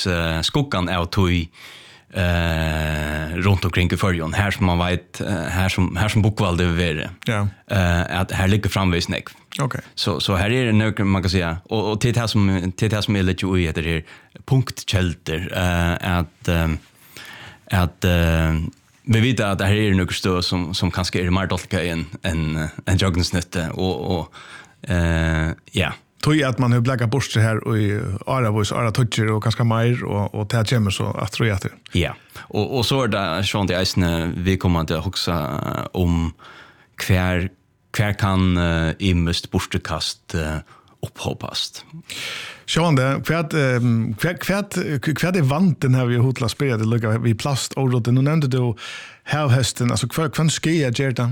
skuggan av tog runt omkring i förjon här som man vet här som bokvalde över att här ligger framvis nek. Okay. Så här är det nog man kan säga och till det här som är lite ju heter det punktkelter att vi vet att det här är något stå som kanske är mer dolka en joggensnitte och ja. Tog att man har bläckat bort det här och i ara toucher och ganska mer och det kommer så att tror jag. Ja. Och så är det sånt i isen vi kommer att huxa om kvar kan imust borstekast upphopast. Sjånde, kvart är vanten här vi hotla spela det lukar vi plast och nu nämnde du havhästen alltså kvart ska jag göra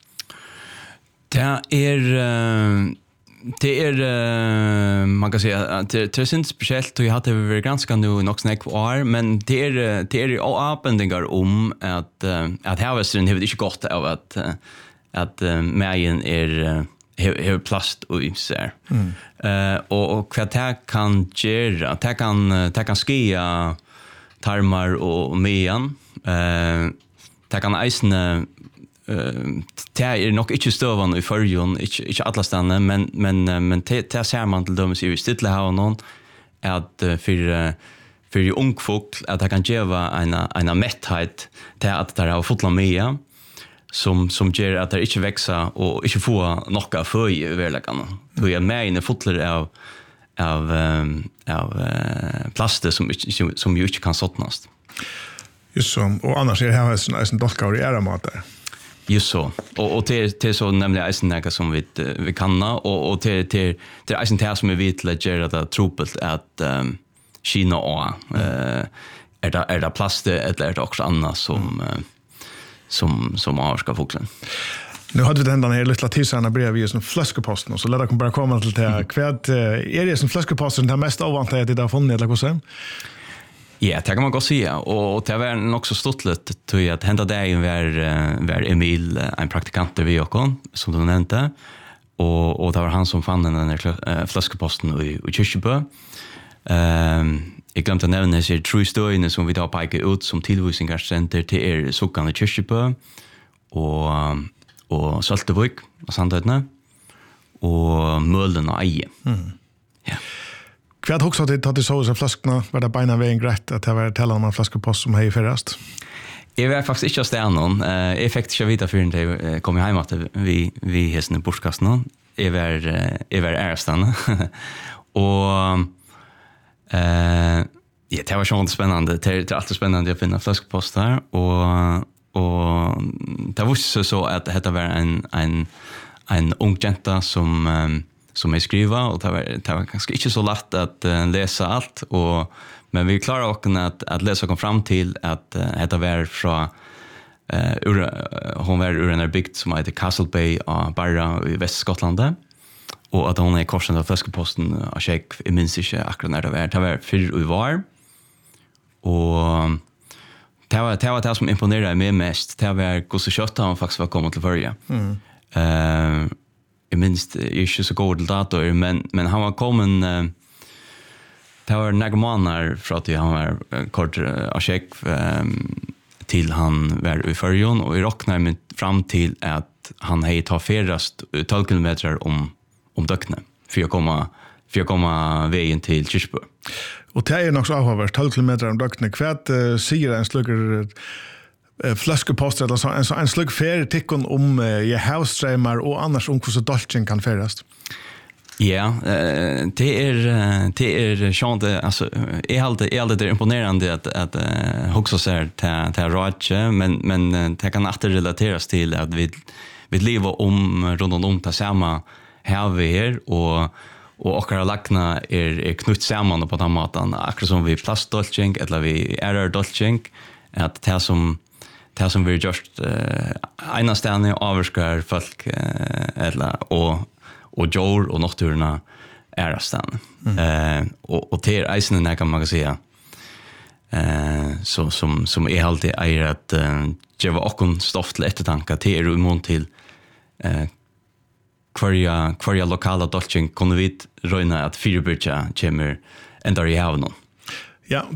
det är man kan säga att det är inte speciellt och jag hade varit ganska nu nog snack år men det är avbindningar om att havhästen har inte gått av att mägen är plast och isär. Och vad det kan göra, det kan skia tarmar och mejan. Det kan eisne det är nog inte stövan i förjon, inte alla stanna, men det ser man till dem i Stillehaven att för ung folk att det kan geva en mätthet till att det har fotla meja. Som gör att det inte växer och inte får några för i verkligheten. Då är med inne fotler av plaster som ju inte kan såttnas. Just så. Och annars är det här en dolkar i era mat där. Just så. Och det är så nämligen eisen som vi kan och det är eisen det som är vitt att göra det tropelt att Kina och är det plaster eller är det också annat som avskar fåglen. Nu hade vi den här lilla tisarna bredvid som flaskeposten och så lär det bara komma till det här. Kvärt är det som flaskeposten det mest ovantade det har funnit eller vad säger? Ja, det kan man gå säga och det var nog så stottligt till att hända det var Emil en praktikant vi också som du nämnde och det var han som fann den här flaskeposten i Kyrkjebø. Jag glömde att nämna sig true som vi då pekar ut som tillvisningscenter till Sokkan i Kyrkjebø och Saltevik och Sandøyne och Mølen och Eie. Ja. Kvart också att det så så flaskorna var det beina vägen rätt att det var tälla om en flaskepost som hej förrast. Jag var faktiskt inte stå någon. Effekt jag vita för inte kom hem att vi hästen borskasten. Jag var ärstanna. Och ja, det var så spännande. Det är alltid spännande att finna flaskpostar och det var så att det var en ung jenta som är skriva och det var ganska inte så lätt att läsa allt men vi klarar också att läsa kom fram till att det var från hon var ur en bygd som heter Castle Bay bara i Västskottland. Och att hon är korsen av flaskeposten och check i minst inte akkurat när det var för i var. Och det var det som imponerade mig mest. Det var hur så kött han faktiskt var kommit till förra. Jag minns inte så god dator men han var kommen det var några månader för att han var kort och check till han var i förjon och i rocknar mig fram till att han hade ta färdast 12 kilometer om dökne för att komma vägen till Kyrkjebø. Och det är nog så avhållvärt 12 kilometer om dökne. Kvart säger en slugger flaskeposter eller så en slugg färd tickon om havströmmar och annars om hur dolchen kan färdas. Ja, det är skönt alltså är alltid det imponerande att också så här till rådje men det kan åter relateras till att vi lever runt om det samma här vi är och lakna är knutt samman på den maten akkurat som vi plastdolching eller vi dolching att det som vi just ena ställen avskar folk eller och jord och naturna är stan. Och det är isen när kan man säga. Som är alltid är att ge var och stoff till eftertanke till är imon till kvarja lokala dolching kunde vi röna att fyrbyrja kommer ända i havnen. Ja,